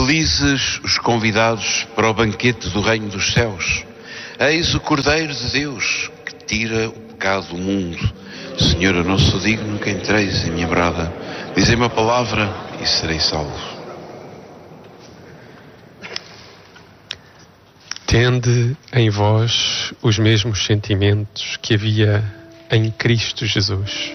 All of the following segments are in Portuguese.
Felizes os convidados para o banquete do reino dos céus. Eis o Cordeiro de Deus que tira o pecado do mundo. Senhor, eu não sou digno que entreis em minha morada. Dizei-me a palavra e serei salvo. Tende em vós os mesmos sentimentos que havia em Cristo Jesus.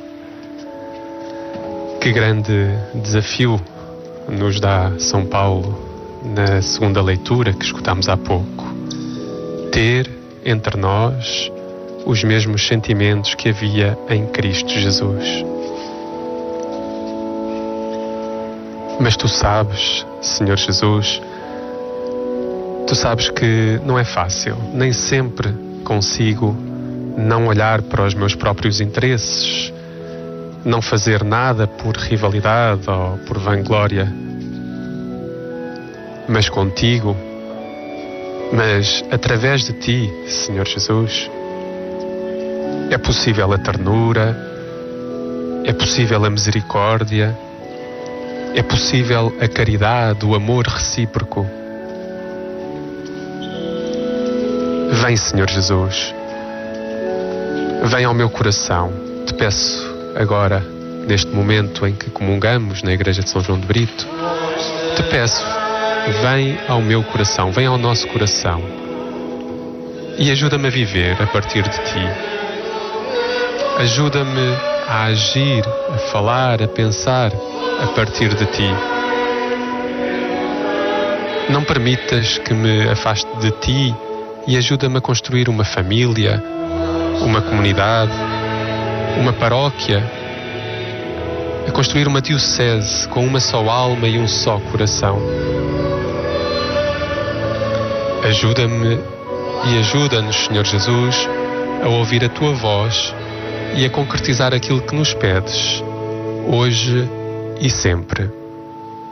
Que grande desafio nos dá São Paulo na segunda leitura que escutámos há pouco. Ter entre nós os mesmos sentimentos que havia em Cristo Jesus. Mas tu sabes, Senhor Jesus, tu sabes que não é fácil, nem sempre consigo não olhar para os meus próprios interesses, não fazer nada por rivalidade ou por vanglória. Mas contigo, mas através de ti, Senhor Jesus, é possível a ternura, é possível a misericórdia, é possível a caridade, o amor recíproco. Vem, Senhor Jesus, vem ao meu coração. Te peço agora, neste momento em que comungamos na Igreja de São João de Brito, te peço, vem ao meu coração, vem ao nosso coração e ajuda-me a viver a partir de ti. Ajuda-me a agir, a falar, a pensar a partir de ti. Não permitas que me afaste de ti e ajuda-me a construir uma família, uma comunidade, uma paróquia, a construir uma diocese com uma só alma e um só coração. Ajuda-me e ajuda-nos, Senhor Jesus, a ouvir a Tua voz e a concretizar aquilo que nos pedes, hoje e sempre.